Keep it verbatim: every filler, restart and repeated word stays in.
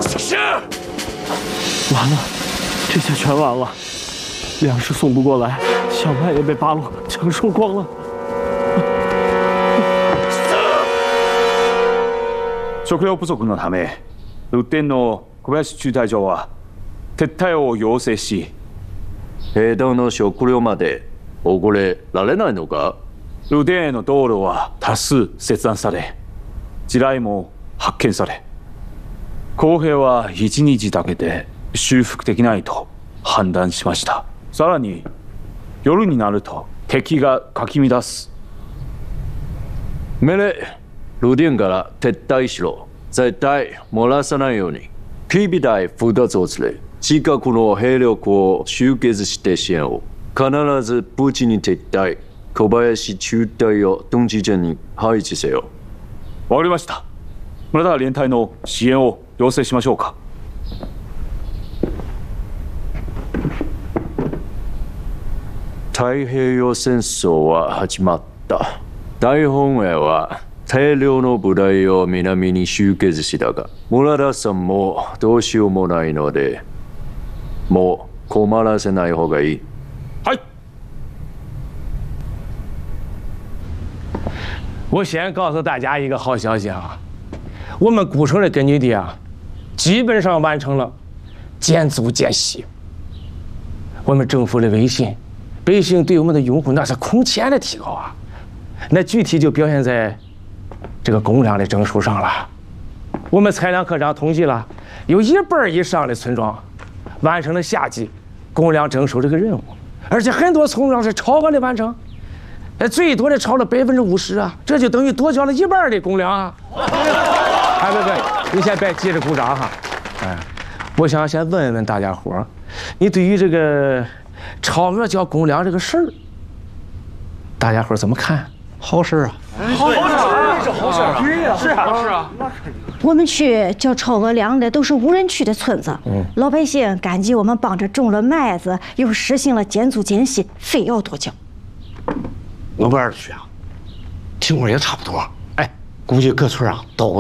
是。 完了，这下全完了，粮食送不过来，小麦也被八路抢收光了。 食料不足のため、ルテンの小林中隊長は撤退を要請し、 兵団の食料までおごれられないのか？ ルテンへの道路は多数切断され、地雷も発見され、公平はいちにちだけで修復できないと判断しました。さらに夜になると敵がかき乱す。 命令、ルデンから撤退しろ。絶対漏らさないように。警備隊負担を連れ、近くの兵力を集結して支援を。必ず無事に撤退。小林中隊を東地陣に配置せよ。 わかりました。村田連隊の支援を要請しましょうか。 太平洋戦争は始まった。大本営は大量の部隊を南に集結したが、村田さんもどうしようもないので、もう困らせない方がいい。 はい。 我先告诉大家一个好消息啊，我们古城的根据地啊，基本上完成了建筑建隙。我们政府的威信，百姓对我们的拥护那是空前的提高啊。那具体就表现在这个公粮的征收上了。我们采粮科长统计了，有一半以上的村庄完成了夏季公粮征收这个任务，而且很多村庄是超额的完成，呃，最多的超了百分之五十啊，这就等于多交了一半的公粮啊！哎，别别，你先别急着鼓掌哈，哎，我想先问问大家伙儿，你对于这个超额交公粮这个事儿，大家伙儿怎么看？ 好事啊！ 好事啊，是好事啊！对呀，是啊，是啊。 我们区交超额粮的都是无人区的村子，嗯，老百姓感激我们帮着种了麦子，又实行了减租减息，非要多交。 我们二区啊，情况也差不多。哎，估计各村啊都